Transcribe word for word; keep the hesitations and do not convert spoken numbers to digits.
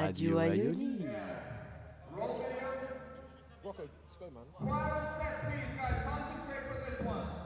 Radio Aioli. Rocco, let's go, man. Quiet on set, please, guys. Concentrate for this one.